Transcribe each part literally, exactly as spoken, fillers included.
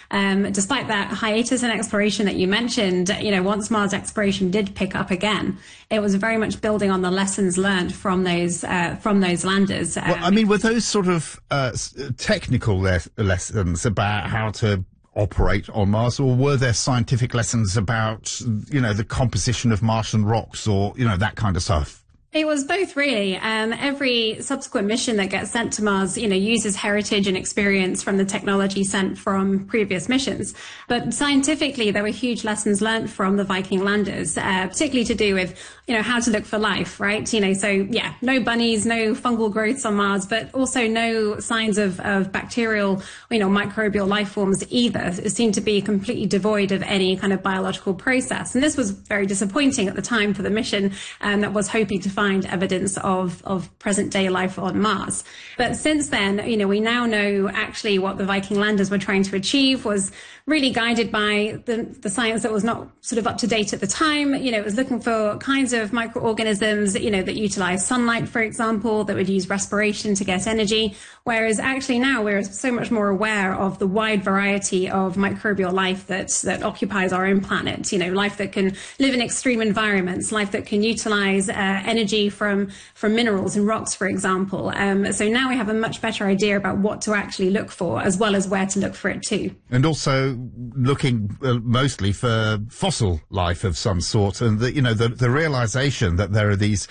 um, despite that hiatus in exploration that you mentioned, you know, once Mars exploration did pick up again, it was very much building on the lessons learned from those uh, from those landers. Um, well, I mean, were those sort of uh, technical le- lessons about how to operate on Mars, or were there scientific lessons about, you know, the composition of Martian rocks, or, you know, that kind of stuff? It was both, really. Um, every subsequent mission that gets sent to Mars, you know, uses heritage and experience from the technology sent from previous missions. But scientifically, there were huge lessons learned from the Viking landers, uh, particularly to do with, you know, how to look for life, right? You know, so yeah, no bunnies, no fungal growths on Mars, but also no signs of, of bacterial, you know, microbial life forms either. It seemed to be completely devoid of any kind of biological process. And this was very disappointing at the time for the mission, um, that was hoping to find evidence of, of present day life on Mars. But since then, you know, we now know actually what the Viking landers were trying to achieve was really guided by the, the science that was not sort of up to date at the time. You know, it was looking for kinds of microorganisms, you know, that utilize sunlight, for example, that would use respiration to get energy. Whereas actually now we're so much more aware of the wide variety of microbial life that, that occupies our own planet. You know, life that can live in extreme environments, life that can utilize uh, energy from, from minerals and rocks, for example. Um, so now we have a much better idea about what to actually look for, as well as where to look for it too. And also looking uh, mostly for fossil life of some sort, and the, you know, the, the realization that there are these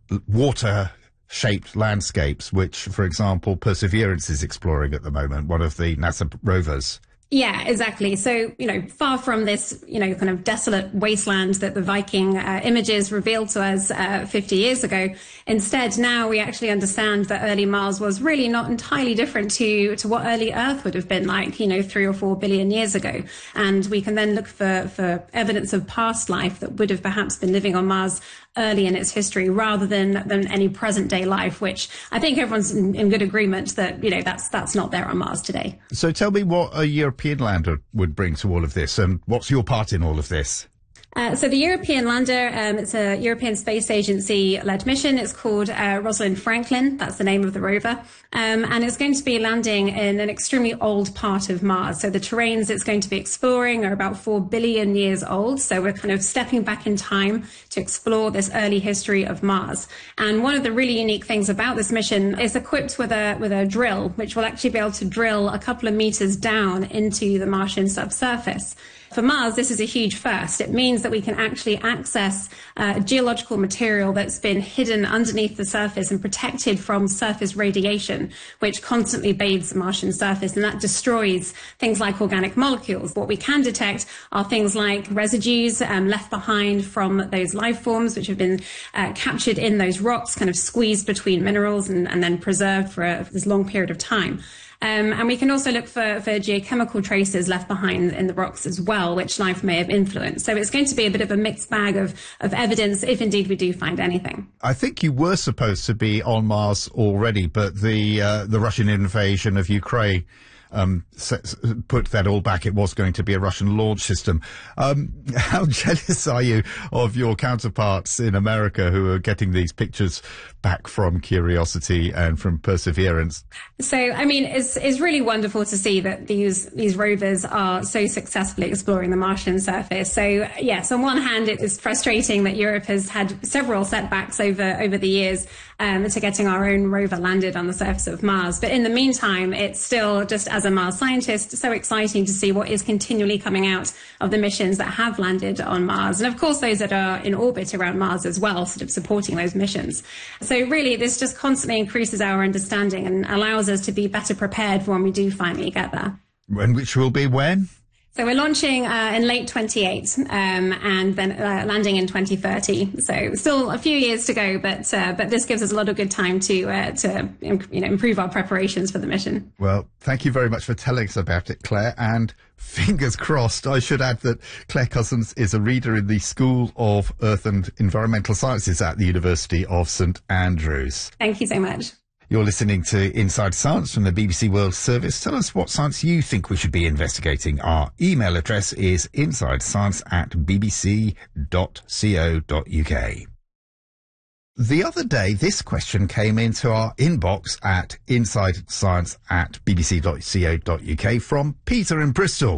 water shaped landscapes, which, for example, Perseverance is exploring at the moment, one of the NASA rovers. Yeah, exactly. So, you know, far from this, you know, kind of desolate wasteland that the Viking uh, images revealed to us uh, fifty years ago, instead, now we actually understand that early Mars was really not entirely different to, to what early Earth would have been like, you know, three or four billion years ago. And we can then look for, for evidence of past life that would have perhaps been living on Mars early in its history, rather than than any present day life, which I think everyone's in, in good agreement that, you know, that's that's not there on Mars today. So tell me what a European lander would bring to all of this, and what's your part in all of this? Uh, so the European lander, um, it's a European Space Agency-led mission. It's called uh, Rosalind Franklin. That's the name of the rover. Um, and it's going to be landing in an extremely old part of Mars. So the terrains it's going to be exploring are about four billion years old. So we're kind of stepping back in time to explore this early history of Mars. And one of the really unique things about this mission is equipped with a, with a drill, which will actually be able to drill a couple of meters down into the Martian subsurface. For Mars, this is a huge first. It means that we can actually access uh, geological material that's been hidden underneath the surface and protected from surface radiation, which constantly bathes the Martian surface, and that destroys things like organic molecules. What we can detect are things like residues um, left behind from those life forms, which have been uh, captured in those rocks, kind of squeezed between minerals and, and then preserved for, a, for this long period of time. Um, and we can also look for, for geochemical traces left behind in the rocks as well, which life may have influenced. So it's going to be a bit of a mixed bag of, of evidence, if indeed we do find anything. I think you were supposed to be on Mars already, but the uh, the Russian invasion of Ukraine um, put that all back. It was going to be a Russian launch system. Um, how jealous are you of your counterparts in America who are getting these pictures back from Curiosity and from Perseverance? So, I mean, it's it's really wonderful to see that these these rovers are so successfully exploring the Martian surface. So, yes, on one hand, it is frustrating that Europe has had several setbacks over over the years um, to getting our own rover landed on the surface of Mars. But in the meantime, it's still, just as a Mars scientist, so exciting to see what is continually coming out of the missions that have landed on Mars. And of course, those that are in orbit around Mars as well, sort of supporting those missions. So really, this just constantly increases our understanding and allows us to be better prepared for when we do finally get there. And which will be when? So we're launching uh, in late twenty-eight um, and then uh, landing in twenty thirty. So still a few years to go, but uh, but this gives us a lot of good time to uh, to you know improve our preparations for the mission. Well, thank you very much for telling us about it, Claire, and fingers crossed. I should add that Claire Cousins is a reader in the School of Earth and Environmental Sciences at the University of St Andrews. Thank you so much. You're listening to Inside Science from the B B C World Service. Tell us what science you think we should be investigating. Our email address is insidescience at bbc dot co dot uk. The other day, this question came into our inbox at insidescience at bbc dot co dot uk from Peter in Bristol.